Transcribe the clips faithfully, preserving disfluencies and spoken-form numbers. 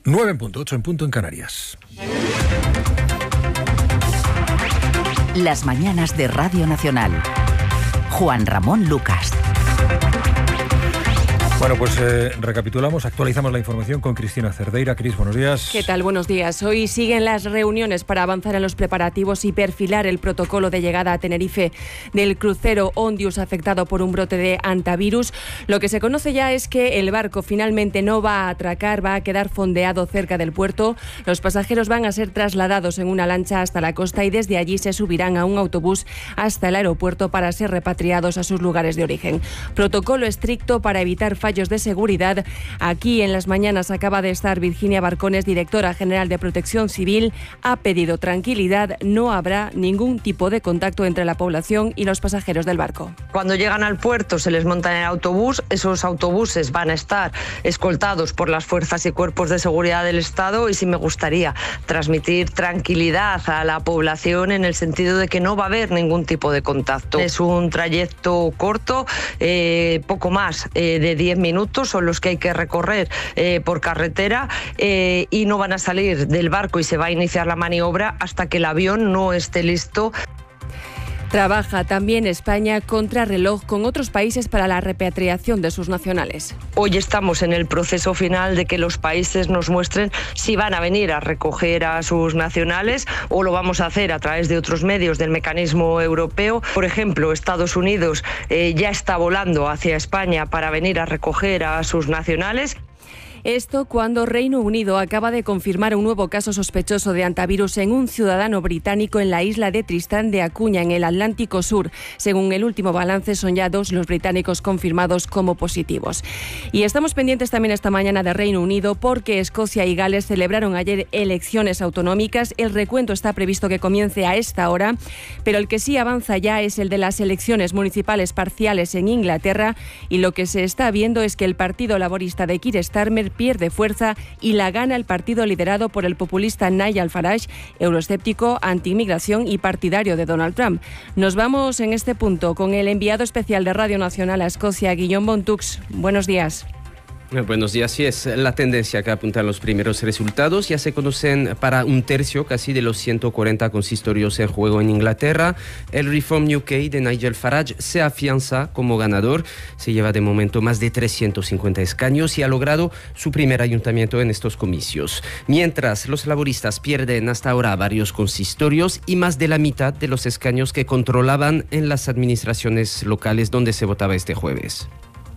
nueve en punto, ocho en punto en Canarias. Las mañanas de Radio Nacional. Juan Ramón Lucas. Bueno, pues eh, recapitulamos, actualizamos la información con Cristina Cerdeira. Cris, buenos días. ¿Qué tal? Buenos días. Hoy siguen las reuniones para avanzar en los preparativos y perfilar el protocolo de llegada a Tenerife del crucero Ondius afectado por un brote de hantavirus. Lo que se conoce ya es que el barco finalmente no va a atracar, va a quedar fondeado cerca del puerto. Los pasajeros van a ser trasladados en una lancha hasta la costa y desde allí se subirán a un autobús hasta el aeropuerto para ser repatriados a sus lugares de origen. Protocolo estricto para evitar fallos de seguridad. Aquí en las mañanas acaba de estar Virginia Barcones, directora general de Protección Civil. Ha pedido tranquilidad, no habrá ningún tipo de contacto entre la población y los pasajeros del barco. Cuando llegan al puerto se les monta en el autobús, esos autobuses van a estar escoltados por las fuerzas y cuerpos de seguridad del Estado y sí me gustaría transmitir tranquilidad a la población en el sentido de que no va a haber ningún tipo de contacto. Es un trayecto corto, eh, poco más eh, de diez minutos son los que hay que recorrer eh, por carretera eh, y no van a salir del barco y se va a iniciar la maniobra hasta que el avión no esté listo. Trabaja también España contra reloj con otros países para la repatriación de sus nacionales. Hoy estamos en el proceso final de que los países nos muestren si van a venir a recoger a sus nacionales o lo vamos a hacer a través de otros medios del mecanismo europeo. Por ejemplo, Estados Unidos eh, ya está volando hacia España para venir a recoger a sus nacionales. Esto cuando Reino Unido acaba de confirmar un nuevo caso sospechoso de hantavirus en un ciudadano británico en la isla de Tristán de Acuña, en el Atlántico Sur. Según el último balance, son ya dos los británicos confirmados como positivos. Y estamos pendientes también esta mañana de Reino Unido porque Escocia y Gales celebraron ayer elecciones autonómicas. El recuento está previsto que comience a esta hora, pero el que sí avanza ya es el de las elecciones municipales parciales en Inglaterra, y lo que se está viendo es que el Partido Laborista de Keir Starmer pierde fuerza y la gana el partido liderado por el populista Nigel Farage, euroescéptico, anti-inmigración y partidario de Donald Trump. Nos vamos en este punto con el enviado especial de Radio Nacional a Escocia, Guillaume Bontux. Buenos días. Buenos días. Sí, es la tendencia que apuntan los primeros resultados. Ya se conocen para un tercio casi de los ciento cuarenta consistorios en juego en Inglaterra. El Reform U K de Nigel Farage se afianza como ganador. Se lleva de momento más de trescientos cincuenta escaños y ha logrado su primer ayuntamiento en estos comicios. Mientras los laboristas pierden hasta ahora varios consistorios y más de la mitad de los escaños que controlaban en las administraciones locales donde se votaba este jueves.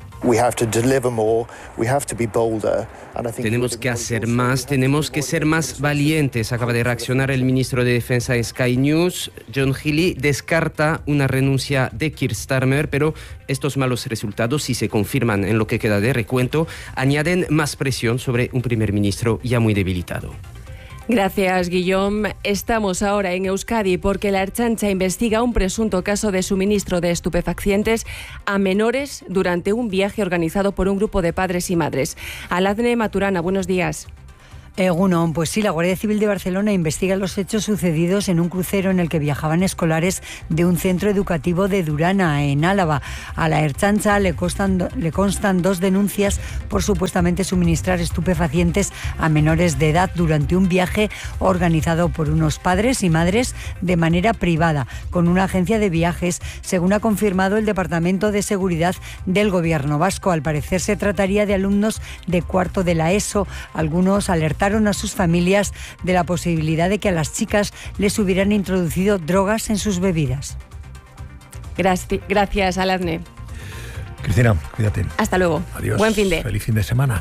Tenemos que hacer más, tenemos que ser más valientes, acaba de reaccionar el ministro de Defensa en Sky News. John Healey descarta una renuncia de Keir Starmer, pero estos malos resultados, si se confirman en lo que queda de recuento, añaden más presión sobre un primer ministro ya muy debilitado. Gracias, Guillaume. Estamos ahora en Euskadi porque la Ertzaintza investiga un presunto caso de suministro de estupefacientes a menores durante un viaje organizado por un grupo de padres y madres. Aladne Maturana, buenos días. Egunon, pues sí, la Guardia Civil de Barcelona investiga los hechos sucedidos en un crucero en el que viajaban escolares de un centro educativo de Durana, en Álava. A la Ertzaintza le constan, le constan dos denuncias por supuestamente suministrar estupefacientes a menores de edad durante un viaje organizado por unos padres y madres de manera privada, con una agencia de viajes, según ha confirmado el Departamento de Seguridad del Gobierno vasco. Al parecer se trataría de alumnos de cuarto de la ESO. Algunos alertaron a sus familias de la posibilidad de que a las chicas les hubieran introducido drogas en sus bebidas. Gracias, gracias Aladne. Cristina, cuídate. Hasta luego. Adiós. Buen fin de. Feliz fin de semana.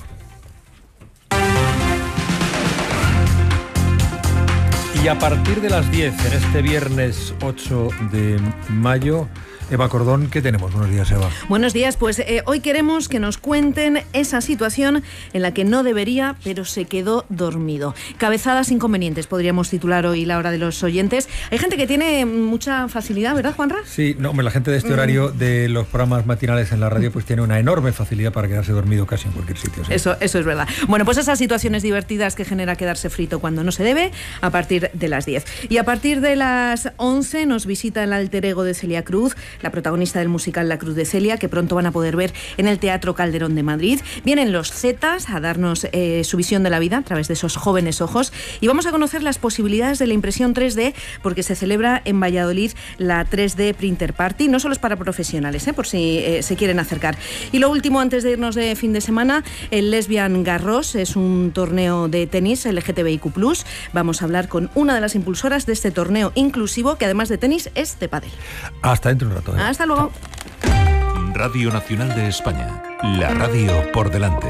Y a partir de las diez, en este viernes ocho de mayo, Eva Cordón, ¿qué tenemos? Buenos días, Eva. Buenos días, pues eh, hoy queremos que nos cuenten esa situación en la que no debería, pero se quedó dormido. Cabezadas inconvenientes, podríamos titular hoy la hora de los oyentes. Hay gente que tiene mucha facilidad, ¿verdad, Juanra? Sí, no, la gente de este horario mm. de los programas matinales en la radio pues tiene una enorme facilidad para quedarse dormido casi en cualquier sitio. ¿Sí? Eso, eso es verdad. Bueno, pues esas situaciones divertidas que genera quedarse frito cuando no se debe, a partir de las diez. Y a partir de las once nos visita el alter ego de Celia Cruz, la protagonista del musical La Cruz de Celia, que pronto van a poder ver en el Teatro Calderón de Madrid. Vienen los Zetas a darnos eh, su visión de la vida a través de esos jóvenes ojos, y vamos a conocer las posibilidades de la impresión tres D, porque se celebra en Valladolid la tres D Printer Party. No solo es para profesionales, eh, por si eh, se quieren acercar. Y lo último, antes de irnos de fin de semana, el Lesbian Garros es un torneo de tenis L G T B I Q plus. Vamos a hablar con una de las impulsoras de este torneo inclusivo, que además de tenis es de pádel. Hasta dentro de un rato. ¿eh? Hasta luego. Radio Nacional de España, la radio por delante.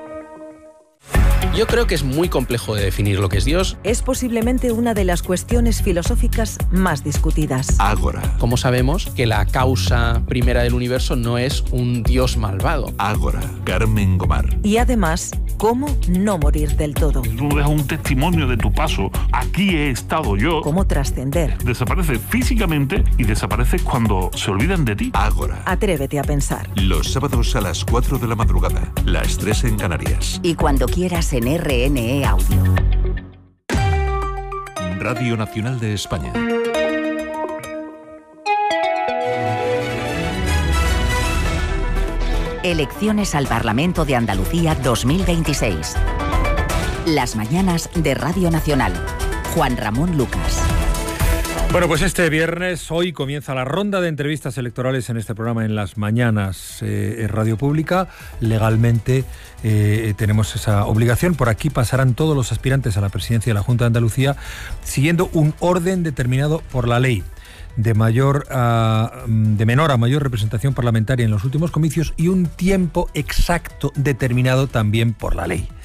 Yo creo que es muy complejo de definir lo que es Dios. Es posiblemente una de las cuestiones filosóficas más discutidas. Ágora. ¿Cómo sabemos que la causa primera del universo no es un Dios malvado? Ágora. Carmen Gomar. Y además, ¿cómo no morir del todo? Tú dejas un testimonio de tu paso. Aquí he estado yo. ¿Cómo trascender? Desaparece físicamente y desaparece cuando se olvidan de ti. Ágora. Atrévete a pensar. Los sábados a las cuatro de la madrugada. Las tres en Canarias. Y cuando quieras en R N E Audio. Radio Nacional de España. Elecciones al Parlamento de Andalucía dos mil veintiséis. Las mañanas de Radio Nacional. Juan Ramón Lucas. Bueno, pues este viernes, hoy comienza la ronda de entrevistas electorales en este programa en las mañanas eh, Radio Pública. Legalmente eh, tenemos esa obligación. Por aquí pasarán todos los aspirantes a la presidencia de la Junta de Andalucía siguiendo un orden determinado por la ley. De, mayor a, de menor a mayor representación parlamentaria en los últimos comicios y un tiempo exacto determinado también por la ley.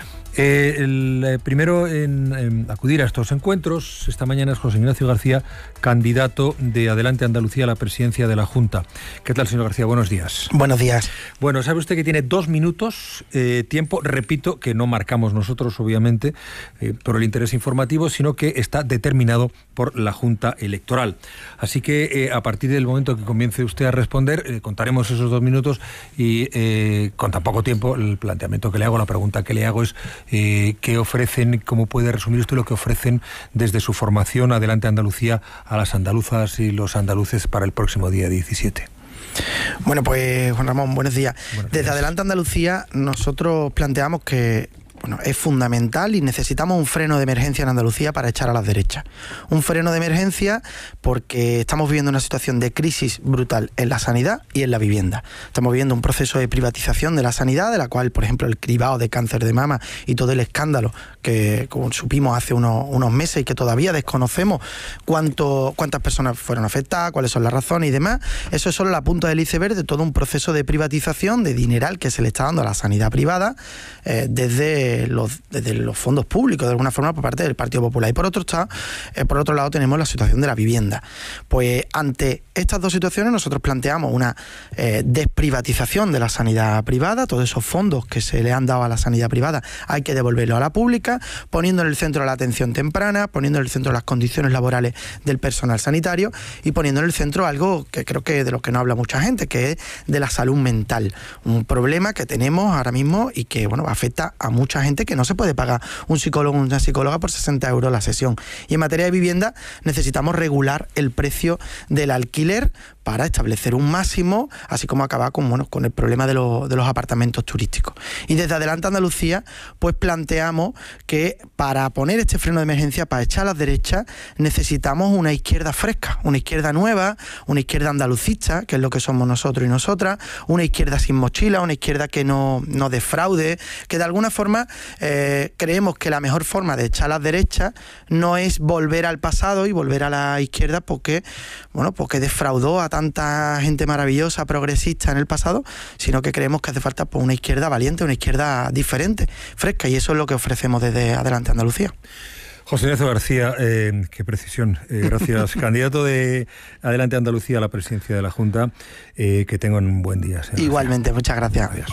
Eh, el eh, primero en, en acudir a estos encuentros esta mañana es José Ignacio García, candidato de Adelante Andalucía a la presidencia de la Junta. ¿Qué tal, señor García? Buenos días. Buenos días. Bueno, sabe usted que tiene dos minutos, eh, tiempo, repito, que no marcamos nosotros, obviamente, eh, por el interés informativo, sino que está determinado por la Junta Electoral. Así que eh, a partir del momento que comience usted a responder, eh, contaremos esos dos minutos y eh, con tan poco tiempo, el planteamiento que le hago, la pregunta que le hago es Eh, ¿qué ofrecen, cómo puede resumir usted lo que ofrecen desde su formación Adelante Andalucía a las andaluzas y los andaluces para el próximo día diecisiete? Bueno, pues Juan Ramón, buenos días. Buenos Desde días. Adelante Andalucía nosotros planteamos que bueno, es fundamental y necesitamos un freno de emergencia en Andalucía para echar a las derechas. Un freno de emergencia porque estamos viviendo una situación de crisis brutal en la sanidad y en la vivienda. Estamos viviendo un proceso de privatización de la sanidad, de la cual, por ejemplo, el cribado de cáncer de mama y todo el escándalo que, como supimos hace unos, unos meses y que todavía desconocemos cuánto, cuántas personas fueron afectadas, cuáles son las razones y demás, eso es solo la punta del iceberg de todo un proceso de privatización, de dineral que se le está dando a la sanidad privada eh, desde Los, desde los fondos públicos, de alguna forma, por parte del Partido Popular. Y por otro, está, eh, por otro lado tenemos la situación de la vivienda. Pues ante estas dos situaciones nosotros planteamos una eh, desprivatización de la sanidad privada. Todos esos fondos que se le han dado a la sanidad privada hay que devolverlos a la pública, poniendo en el centro la atención temprana, poniendo en el centro las condiciones laborales del personal sanitario y poniendo en el centro algo que creo que de lo que no habla mucha gente, que es de la salud mental. Un problema que tenemos ahora mismo y que bueno afecta a mucha gente que no se puede pagar un psicólogo o una psicóloga por sesenta euros la sesión. Y en materia de vivienda necesitamos regular el precio del alquiler para establecer un máximo, así como acabar con, bueno, con el problema de, lo, de los apartamentos turísticos. Y desde Adelante Andalucía, pues planteamos que para poner este freno de emergencia, para echar a las derechas, necesitamos una izquierda fresca, una izquierda nueva, una izquierda andalucista, que es lo que somos nosotros y nosotras, una izquierda sin mochila, una izquierda que no, no defraude, que de alguna forma eh, creemos que la mejor forma de echar a las derechas no es volver al pasado y volver a la izquierda porque, bueno, porque defraudó a tanta gente maravillosa, progresista en el pasado, sino que creemos que hace falta pues, una izquierda valiente, una izquierda diferente, fresca, y eso es lo que ofrecemos desde Adelante Andalucía. José Ignacio García, eh, qué precisión, eh, gracias. Candidato de Adelante Andalucía a la presidencia de la Junta, eh, que tengan un buen día. Señor. Igualmente, muchas gracias. Adiós.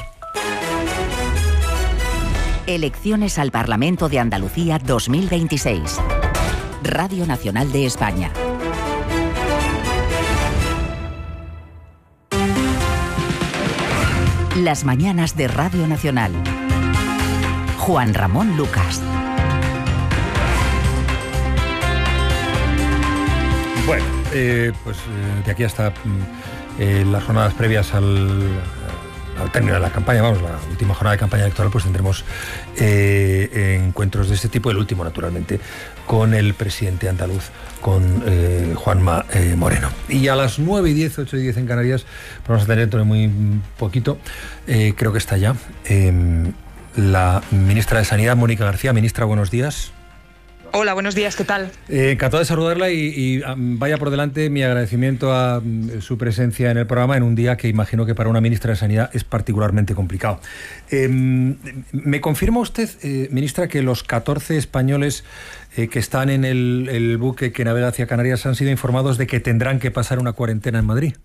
Elecciones al Parlamento de Andalucía dos mil veintiséis. Radio Nacional de España. Las mañanas de Radio Nacional. Juan Ramón Lucas. Bueno, eh, pues eh, de aquí hasta eh, las jornadas previas al, al término de la campaña, vamos, la última jornada de campaña electoral, pues tendremos eh, encuentros de este tipo, el último naturalmente, con el presidente andaluz, con eh, Juanma eh, Moreno. Y a las nueve y diez, ocho y diez en Canarias, pues vamos a tener dentro de muy poquito, eh, creo que está ya, eh, la ministra de Sanidad, Mónica García. Ministra, buenos días. Hola, buenos días, ¿qué tal? Eh, encantado de saludarla y, y um, vaya por delante mi agradecimiento a um, su presencia en el programa en un día que imagino que para una ministra de Sanidad es particularmente complicado. Eh, ¿Me confirma usted, eh, ministra, que los catorce españoles eh, que están en el, el buque que navega hacia Canarias han sido informados de que tendrán que pasar una cuarentena en Madrid?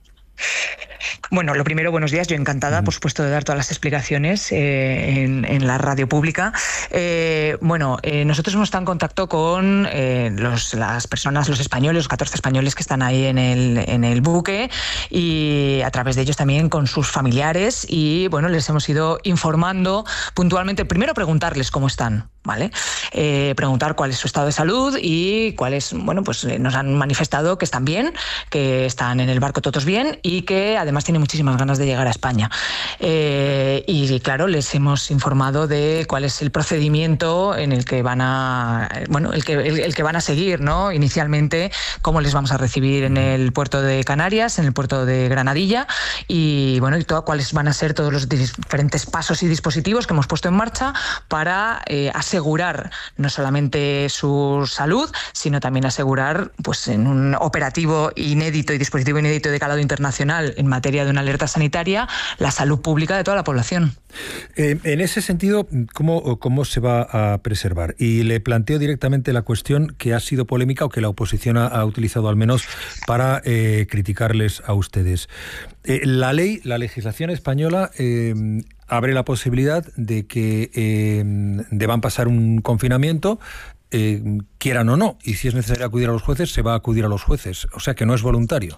Bueno, lo primero, buenos días. Yo encantada, por supuesto, de dar todas las explicaciones eh, en, en la radio pública. Eh, bueno, eh, nosotros hemos estado en contacto con eh, los, las personas, los españoles, los catorce españoles que están ahí en el, en el buque y a través de ellos también con sus familiares y, bueno, les hemos ido informando puntualmente. Primero, preguntarles cómo están. ¿Vale? Eh, preguntar cuál es su estado de salud y cuáles, bueno, pues nos han manifestado que están bien, que están en el barco todos bien y que además tienen muchísimas ganas de llegar a España. Eh, y claro, les hemos informado de cuál es el procedimiento en el que van a, bueno, el que, el, el que van a seguir, ¿no? Inicialmente, cómo les vamos a recibir en el puerto de Canarias, en el puerto de Granadilla y, bueno, y todo, cuáles van a ser todos los diferentes pasos y dispositivos que hemos puesto en marcha para eh, asegurar no solamente su salud, sino también asegurar, pues en un operativo inédito y dispositivo inédito de calado internacional en materia de una alerta sanitaria, la salud pública de toda la población. Eh, en ese sentido, ¿cómo, ¿cómo se va a preservar? Y le planteo directamente la cuestión que ha sido polémica o que la oposición ha, ha utilizado al menos para eh, criticarles a ustedes. Eh, la ley, la legislación española eh, abre la posibilidad de que eh, deban pasar un confinamiento, eh, quieran o no, y si es necesario acudir a los jueces, se va a acudir a los jueces, o sea que no es voluntario.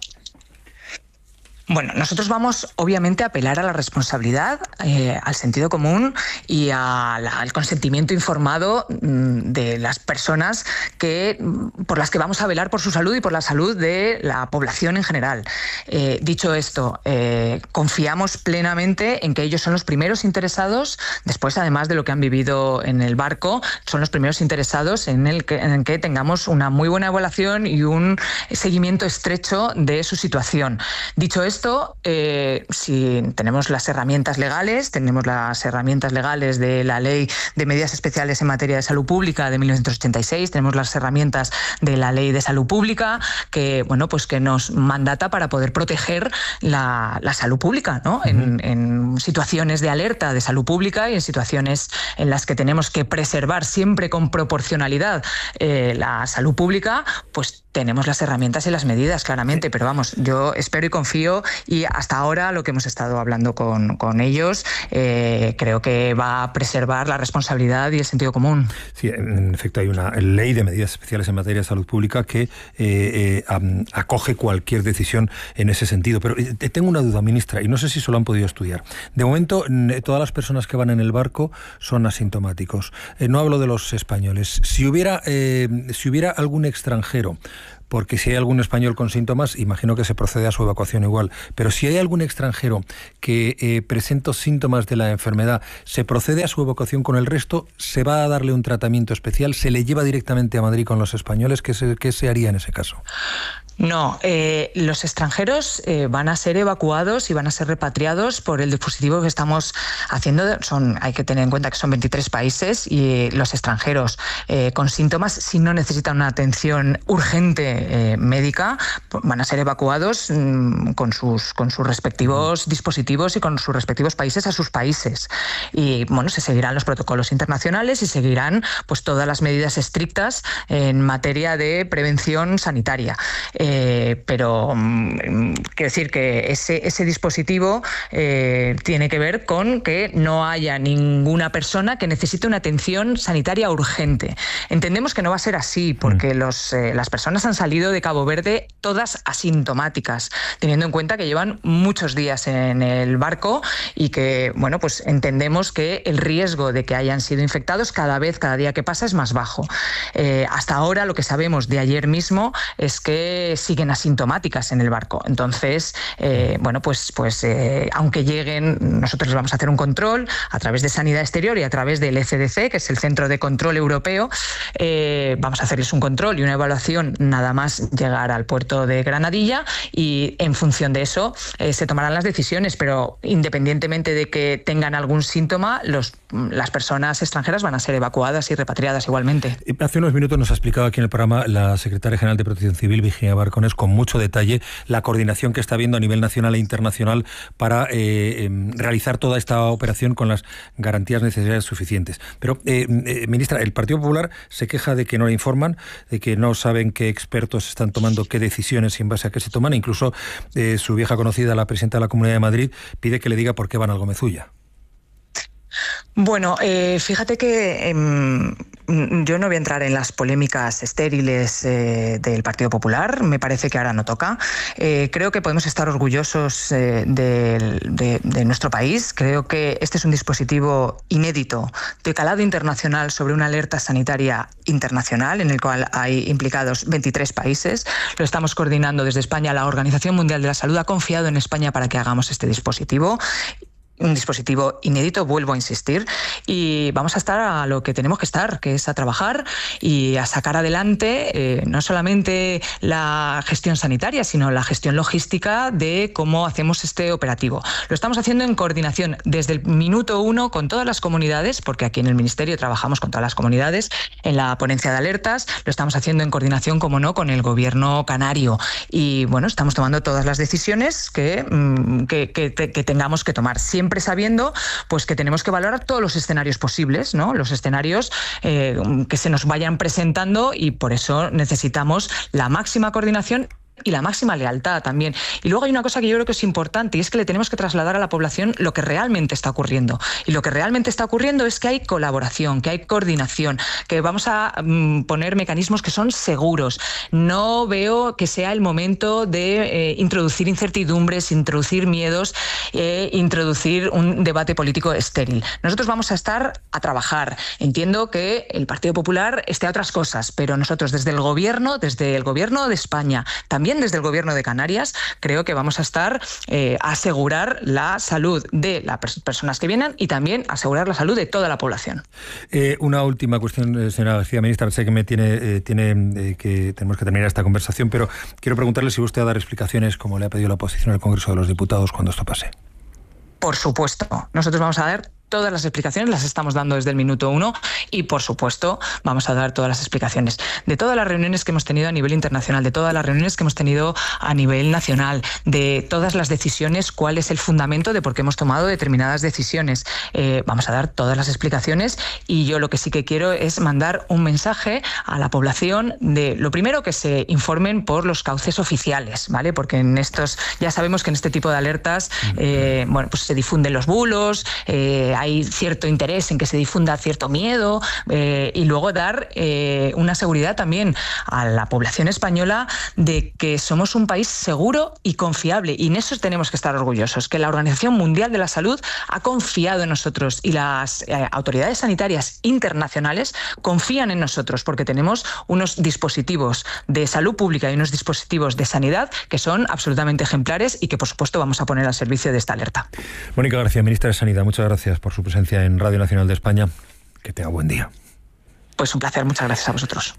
Bueno, nosotros vamos obviamente a apelar a la responsabilidad, eh, al sentido común y a la, al consentimiento informado mmm, de las personas que, por las que vamos a velar por su salud y por la salud de la población en general. Eh, dicho esto, eh, confiamos plenamente en que ellos son los primeros interesados, después además de lo que han vivido en el barco, son los primeros interesados en el que, en el que tengamos una muy buena evaluación y un seguimiento estrecho de su situación. Dicho esto, Esto, eh, si tenemos las herramientas legales, tenemos las herramientas legales de la Ley de Medidas Especiales en Materia de Salud Pública de mil novecientos ochenta y seis, tenemos las herramientas de la Ley de Salud Pública que, bueno, pues que nos mandata para poder proteger la, la salud pública, ¿no? Uh-huh. en, en situaciones de alerta de salud pública y en situaciones en las que tenemos que preservar siempre con proporcionalidad eh, la salud pública, pues tenemos las herramientas y las medidas, claramente, pero vamos, yo espero y confío y hasta ahora lo que hemos estado hablando con, con ellos eh, creo que va a preservar la responsabilidad y el sentido común. Sí, en efecto hay una ley de medidas especiales en materia de salud pública que eh, eh, acoge cualquier decisión en ese sentido, pero eh, tengo una duda, ministra, y no sé si se lo han podido estudiar. De momento, todas las personas que van en el barco son asintomáticos. Eh, no hablo de los españoles. Si hubiera, eh, si hubiera algún extranjero, porque si hay algún español con síntomas, imagino que se procede a su evacuación igual, pero si hay algún extranjero que eh, presenta síntomas de la enfermedad, ¿se procede a su evacuación con el resto? ¿Se va a darle un tratamiento especial? ¿Se le lleva directamente a Madrid con los españoles? ¿Qué se, qué se haría en ese caso? No, eh, los extranjeros eh, van a ser evacuados y van a ser repatriados por el dispositivo que estamos haciendo. Son, hay que tener en cuenta que son veintitrés países y los extranjeros eh, con síntomas, si no necesitan una atención urgente eh, médica, van a ser evacuados mmm, con sus con sus respectivos dispositivos y con sus respectivos países a sus países. Y bueno, se seguirán los protocolos internacionales y seguirán pues todas las medidas estrictas en materia de prevención sanitaria. Eh, pero mm, quiero decir que ese, ese dispositivo eh, tiene que ver con que no haya ninguna persona que necesite una atención sanitaria urgente. Entendemos que no va a ser así porque los, eh, las personas han salido de Cabo Verde todas asintomáticas, teniendo en cuenta que llevan muchos días en el barco y que, bueno, pues entendemos que el riesgo de que hayan sido infectados cada vez, cada día que pasa es más bajo. Eh, hasta ahora lo que sabemos de ayer mismo es que eh, siguen asintomáticas en el barco. Entonces, eh, bueno, pues, pues eh, aunque lleguen, nosotros les vamos a hacer un control a través de Sanidad Exterior y a través del E C D C, que es el Centro de Control Europeo. Eh, vamos a hacerles un control y una evaluación nada más llegar al puerto de Granadilla, y en función de eso eh, se tomarán las decisiones, pero independientemente de que tengan algún síntoma, los, las personas extranjeras van a ser evacuadas y repatriadas igualmente. Hace unos minutos nos ha explicado aquí en el programa la secretaria general de Protección Civil, Virginia Barcones, con mucho detalle la coordinación que está habiendo a nivel nacional e internacional para eh, eh, realizar toda esta operación con las garantías necesarias suficientes. Pero, eh, eh, ministra, el Partido Popular se queja de que no le informan, de que no saben qué expertos están tomando qué decisiones y en base a qué se toman. Incluso eh, su vieja conocida, la presidenta de la Comunidad de Madrid, pide que le diga por qué van al Gómez-Ulla. Bueno, eh, fíjate que eh, yo no voy a entrar en las polémicas estériles eh, del Partido Popular. Me parece que ahora no toca. Eh, creo que podemos estar orgullosos eh, de, de, de nuestro país. Creo que este es un dispositivo inédito de calado internacional sobre una alerta sanitaria internacional en el cual hay implicados veintitrés países. Lo estamos coordinando desde España. La Organización Mundial de la Salud ha confiado en España para que hagamos este dispositivo. Un dispositivo inédito, vuelvo a insistir, y vamos a estar a lo que tenemos que estar, que es a trabajar y a sacar adelante eh, no solamente la gestión sanitaria, sino la gestión logística de cómo hacemos este operativo. Lo estamos haciendo en coordinación desde el minuto uno con todas las comunidades, porque aquí en el Ministerio trabajamos con todas las comunidades en la ponencia de alertas. Lo estamos haciendo en coordinación, como no, con el gobierno canario, y bueno, estamos tomando todas las decisiones que, que, que, que tengamos que tomar, siempre Siempre sabiendo pues que tenemos que valorar todos los escenarios posibles, ¿no? Los escenarios eh, que se nos vayan presentando, y por eso necesitamos la máxima coordinación y la máxima lealtad también. Y luego hay una cosa que yo creo que es importante, y es que le tenemos que trasladar a la población lo que realmente está ocurriendo. Y lo que realmente está ocurriendo es que hay colaboración, que hay coordinación, que vamos a mm, poner mecanismos que son seguros. No veo que sea el momento de eh, introducir incertidumbres, introducir miedos, eh, introducir un debate político estéril. Nosotros vamos a estar a trabajar. Entiendo que el Partido Popular esté a otras cosas, pero nosotros desde el Gobierno, desde el Gobierno de España, también desde el Gobierno de Canarias, creo que vamos a estar eh, a asegurar la salud de las personas que vienen y también asegurar la salud de toda la población. Eh, una última cuestión, señora García, ministra. Sé que me tiene, eh, tiene eh, que tenemos que terminar esta conversación, pero quiero preguntarle si usted va a dar explicaciones, como le ha pedido la oposición en el Congreso de los Diputados, cuando esto pase. Por supuesto, nosotros vamos a dar todas las explicaciones, las estamos dando desde el minuto uno, y por supuesto vamos a dar todas las explicaciones de todas las reuniones que hemos tenido a nivel internacional, de todas las reuniones que hemos tenido a nivel nacional, de todas las decisiones, cuál es el fundamento de por qué hemos tomado determinadas decisiones. Eh, vamos a dar todas las explicaciones, y yo lo que sí que quiero es mandar un mensaje a la población de, lo primero, que se informen por los cauces oficiales, ¿vale? Porque en estos, ya sabemos que en este tipo de alertas eh, bueno, pues se difunden los bulos, eh, hay cierto interés en que se difunda cierto miedo, eh, y luego dar eh, una seguridad también a la población española de que somos un país seguro y confiable, y en eso tenemos que estar orgullosos, que la Organización Mundial de la Salud ha confiado en nosotros, y las eh, autoridades sanitarias internacionales confían en nosotros, porque tenemos unos dispositivos de salud pública y unos dispositivos de sanidad que son absolutamente ejemplares y que por supuesto vamos a poner al servicio de esta alerta. Mónica García, ministra de Sanidad, muchas gracias por su presencia en Radio Nacional de España. Que tenga buen día. Pues un placer, muchas gracias a vosotros.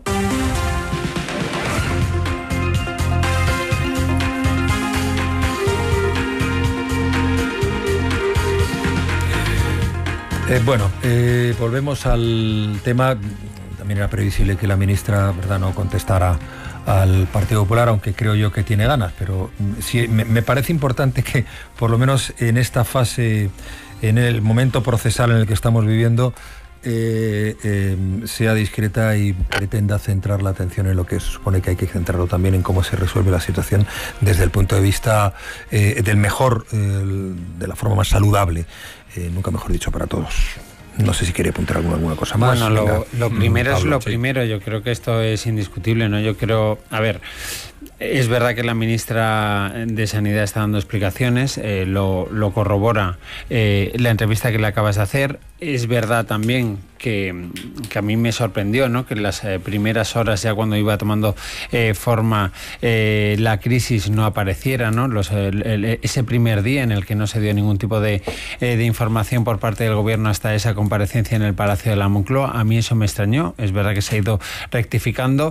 Eh, bueno, eh, volvemos al tema. También era previsible que la ministra, ¿verdad?, no contestara al Partido Popular, aunque creo yo que tiene ganas, pero sí me, me parece importante que por lo menos en esta fase, en el momento procesal en el que estamos viviendo, eh, eh, sea discreta y pretenda centrar la atención en lo que se supone que hay que centrarlo también, en cómo se resuelve la situación desde el punto de vista eh, del mejor, eh, de la forma más saludable, eh, nunca mejor dicho, para todos. No sé si quiere apuntar alguna, alguna cosa más. Bueno, lo, lo primero Pablo, es lo sí. primero. Yo creo que esto es indiscutible, ¿no? Yo creo, a ver, Es verdad que la ministra de Sanidad está dando explicaciones, eh, lo, lo corrobora eh, la entrevista que le acabas de hacer. Es verdad también que, que a mí me sorprendió, ¿no?, que en las eh, primeras horas, ya cuando iba tomando eh, forma eh, la crisis, no apareciera, ¿no? Los, el, el, ese primer día en el que no se dio ningún tipo de, eh, de información por parte del gobierno hasta esa comparecencia en el Palacio de la Moncloa. A mí eso me extrañó. Es verdad que se ha ido rectificando.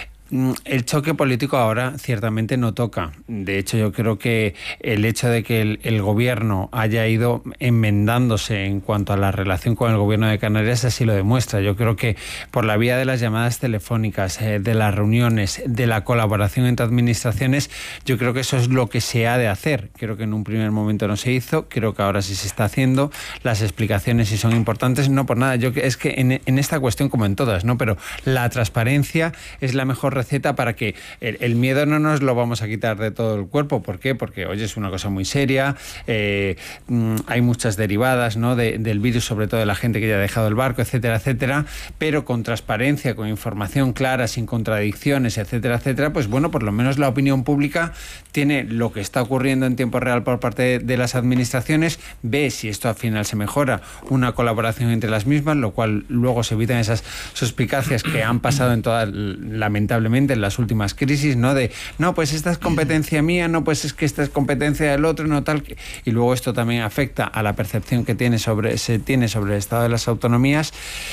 El choque político ahora ciertamente no toca. De hecho, yo creo que el hecho de que el, el gobierno haya ido enmendándose en cuanto a la relación con el gobierno de Canarias así lo demuestra. Yo creo que por la vía de las llamadas telefónicas, eh, de las reuniones, de la colaboración entre administraciones, yo creo que eso es lo que se ha de hacer. Creo que en un primer momento no se hizo, creo que ahora sí se está haciendo. Las explicaciones sí son importantes, no por nada. Yo es que en, en esta cuestión, como en todas, ¿no? Pero la transparencia es la mejor receta para que el, el miedo no nos lo vamos a quitar de todo el cuerpo. ¿Por qué? Porque, oye, es una cosa muy seria, eh, hay muchas derivadas, ¿no?, de, del virus, sobre todo de la gente que ya ha dejado el barco, etcétera, etcétera, pero con transparencia, con información clara, sin contradicciones, etcétera, etcétera, pues bueno, por lo menos la opinión pública tiene lo que está ocurriendo en tiempo real por parte de, de las administraciones, ve si esto al final se mejora, una colaboración entre las mismas, lo cual luego se evitan esas suspicacias que han pasado en todas, lamentablemente, en las últimas crisis, ¿no? De, no, pues esta es competencia mía, no, pues es que esta es competencia del otro, no tal. Y luego esto también afecta a la percepción que tiene sobre, se tiene sobre el estado de las autonomías.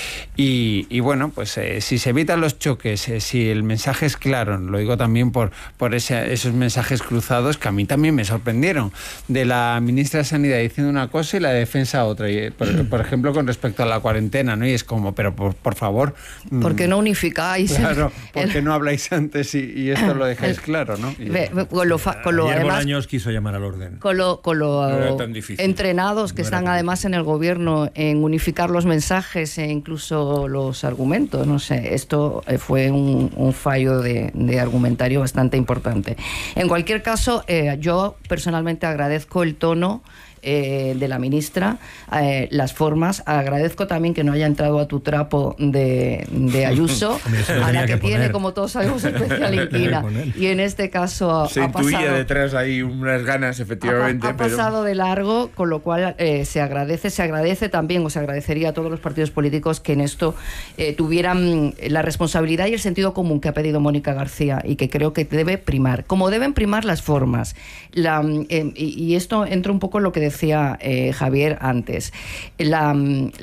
Y, y bueno, pues eh, si se evitan los choques, eh, si el mensaje es claro, lo digo también por, por ese, esos mensajes cruzados que a mí también me sorprendieron, de la ministra de Sanidad diciendo una cosa y la defensa otra. Y, por, por ejemplo, con respecto a la cuarentena, ¿no? Y es como, pero por, por favor... ¿Por qué no unificáis? Claro, ¿por qué el... no habláis antes y, y esto lo dejáis claro, ¿no? Y, Ve, con lo, fa, con lo Ayer además, Bolaños quiso llamar al orden. Con lo, con lo no era tan difícil. entrenados que no están además en el gobierno en unificar los mensajes e incluso los argumentos, no sé, esto fue un, un fallo de, de argumentario bastante importante. En cualquier caso, eh, yo personalmente agradezco el tono Eh, de la ministra, eh, las formas. Agradezco también que no haya entrado a tu trapo de, de Ayuso, a la que, que tiene, poner. como todos sabemos, especial inquina. Y en este caso se ha intuye pasado, detrás ahí unas ganas, efectivamente. Ha, ha pasado pero... de largo, con lo cual eh, se agradece, se agradece también, o se agradecería a todos los partidos políticos que en esto eh, tuvieran la responsabilidad y el sentido común que ha pedido Mónica García y que creo que debe primar, como deben primar las formas. La, eh, y, y esto entra un poco en lo que decía decía eh, Javier antes. La,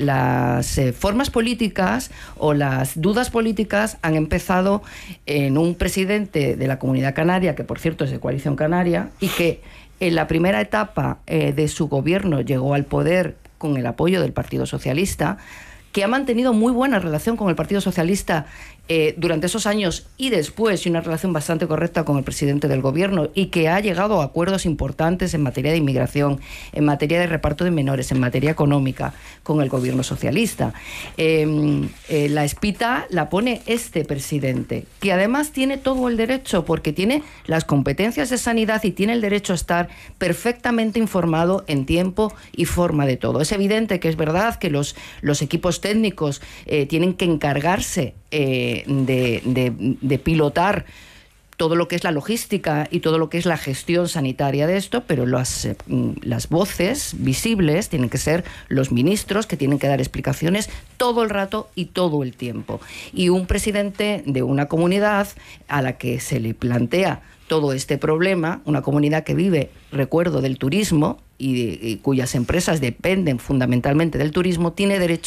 las eh, formas políticas o las dudas políticas han empezado en un presidente de la Comunidad Canaria, que por cierto es de Coalición Canaria, y que en la primera etapa eh, de su gobierno llegó al poder con el apoyo del Partido Socialista, que ha mantenido muy buena relación con el Partido Socialista eh, durante esos años y después, y una relación bastante correcta con el presidente del gobierno, y que ha llegado a acuerdos importantes en materia de inmigración, en materia de reparto de menores, en materia económica con el gobierno socialista. Eh, eh, la espita la pone este presidente, que además tiene todo el derecho, porque tiene las competencias de sanidad y tiene el derecho a estar perfectamente informado en tiempo y forma de todo. Es evidente que es verdad que los, los equipos técnicos eh, tienen que encargarse eh, de, de, de pilotar todo lo que es la logística y todo lo que es la gestión sanitaria de esto, pero las, eh, las voces visibles tienen que ser los ministros, que tienen que dar explicaciones todo el rato y todo el tiempo. Y un presidente de una comunidad a la que se le plantea todo este problema, una comunidad que vive, recuerdo, del turismo y, de, y cuyas empresas dependen fundamentalmente del turismo, tiene derecho